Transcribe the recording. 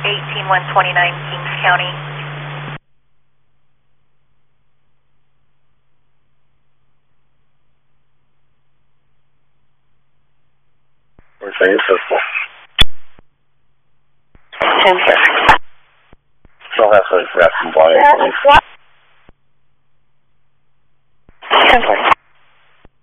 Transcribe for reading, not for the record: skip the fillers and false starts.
18129 Kings County. We're saying physical. 10-6. Still has to grab some volume. What?